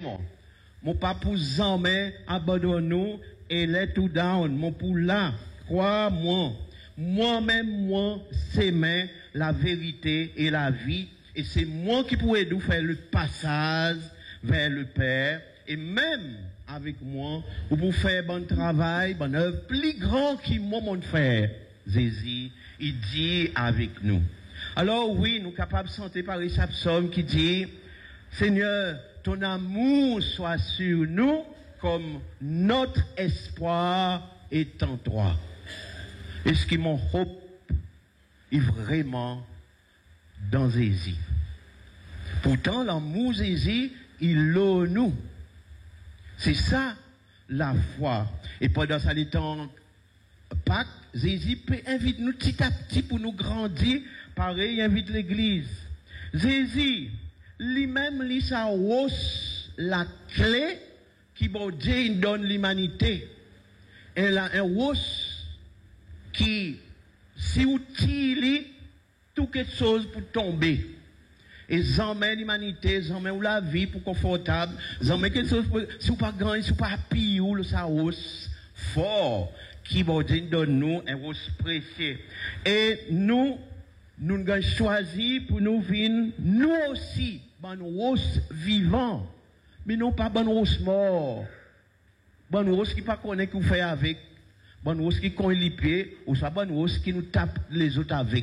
Mon pas pour jamais abandonne nous et let tout down. Mon pour là, crois-moi. Moi-même, moi, c'est la vérité et la vie. Et c'est moi qui pourrais nous faire le passage vers le Père. Et même avec moi, pour faire bon travail, bon œuvre, plus grand qui moi, mon frère, Jésus, il dit avec nous. Alors oui, nous sommes capables de sentir par les psaumes qui dit, Seigneur, ton amour soit sur nous comme notre espoir est en toi. Est-ce que mon hope est vraiment dans Jésus? Pourtant, l'amour Jésus, il l'a nous. C'est ça, la foi. Et pendant ça, les temps Pâques, Jésus peut inviter nous petit à petit pour nous grandir. Pareil, il invite l'église. Jésus, lui-même, lui, ça hausse la clé qui, bon Dieu, donne l'humanité. Elle a un hausse qui, si utile, tout quelque chose pour tomber. Et j'emmène l'humanité, j'emmène la vie pour confortable, j'emmène quelque chose pour, si vous pas grand, si vous pas pire, ou ça hausse fort, qui bon Dieu donne nous un hausse précieux. Et nous avons choisi pour nous venir, nous aussi, bon hausse vivant, mais non pas bon hausse mort. Bon hausse qui pas connaît qu'on fait avec, bon hausse qui connaît les pieds, ou soit bon hausse qui nous tape les autres avec.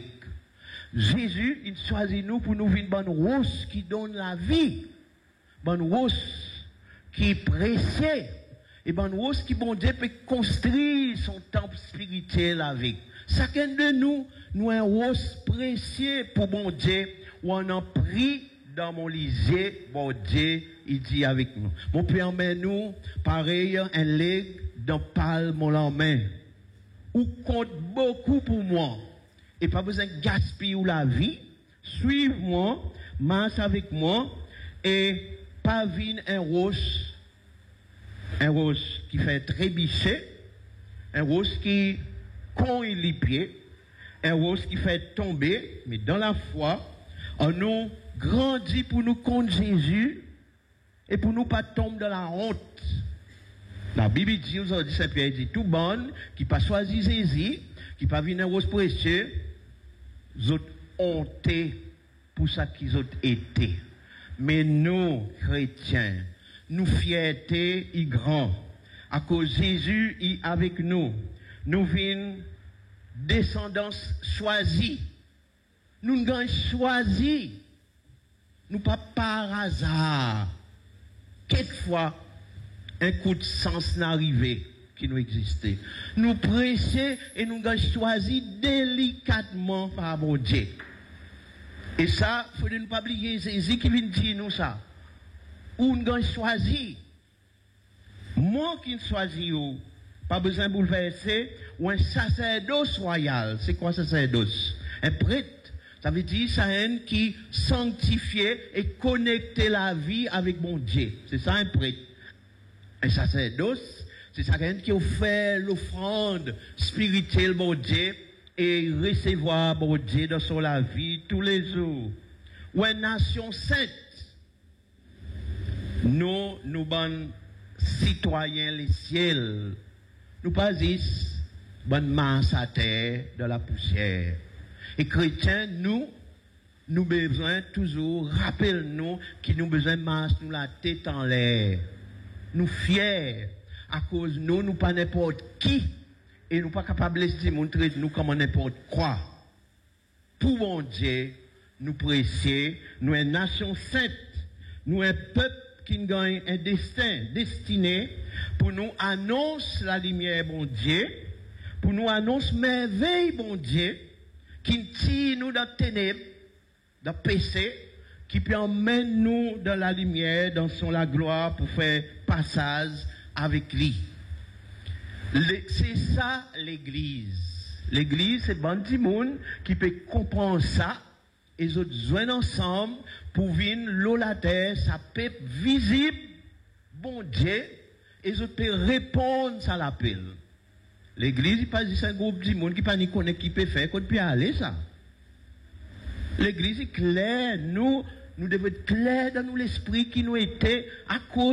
Jésus, il choisit nous pour nous venir bonne rose qui donne la vie. Bonne rose qui est précieux. Et bonne rose qui, bon Dieu, peut construire son temple spirituel avec. Chacun de nous, nous un rose précieux pour bon Dieu, où on en prie dans mon lisier, bon Dieu, il dit avec nous. Mon Père, nous, pareil, un legs dans palme en main. Ou compte beaucoup pour moi. Et pas besoin de gaspiller la vie. Suive-moi, marche avec moi, et pas venir un rose qui fait trébucher, un rose qui cogne les pieds, un rose qui fait tomber, mais dans la foi, on nous grandit pour nous contre Jésus, et pour nous pas tomber dans la honte. La Bible dit aujourd'hui, Saint-Pierre dit, tout bon, qui pas choisi Jésus, qui pas venir un rose précieux, ils ont honté pour ça qu'ils ont été. Mais nous, chrétiens, nous fierté y grand. À cause Jésus est avec nous. Nous venons descendance choisie. Nous avons choisi. Nous pas par hasard. Quelquefois, un coup de sens n'arrivait qui nous existait. Nous prêcher et nous avons choisi délicatement par mon Dieu. Et ça, il faut ne pas oublier, Jésus qui vient dire nous ça. Ou nous avons choisi. Moi qui choisis, pas besoin de bouleverser, ou un sacerdoce royal. C'est quoi sacerdoce? Un prêtre. Ça veut dire ça un qui sanctifiait et connectait la vie avec mon Dieu. C'est ça un prêtre. Un sacerdoce, c'est ça qui offre l'offrande spirituelle, bon Dieu, et recevoir, bon Dieu, dans son la vie tous les jours. Ou une nation sainte. Nous, bonnes citoyens, les ciels. Nous pas ici, bonne masse à terre, de la poussière. Et chrétiens, nous besoin toujours, rappelle-nous, qu'il nous besoin de masse, nous la tête en l'air. Nous fiers. À cause nous pas n'importe qui, et nous pas capables de montrer nous comme n'importe quoi. Pour mon Dieu, nous précieux, nous une nation sainte, nous un peuple qui gagne un destin destiné pour nous annoncer la lumière, bon Dieu, pour nous annoncer merveille, bon Dieu, qui tire nous dans les ténèbres, dans le péché, qui peut emmener nous dans la lumière, dans la gloire pour faire passage avec lui. C'est ça l'église. L'église, c'est bon petit monde qui peut comprendre ça et ils ont besoin ensemble pour venir l'eau la terre, ça peut être visible, bon Dieu, et ils peuvent répondre à l'appel. L'église, il passe un groupe de monde qui pas ni connaît qui peut faire, qu'on peut aller ça. L'église est claire, nous devons être clairs dans nous l'esprit qui nous était à cause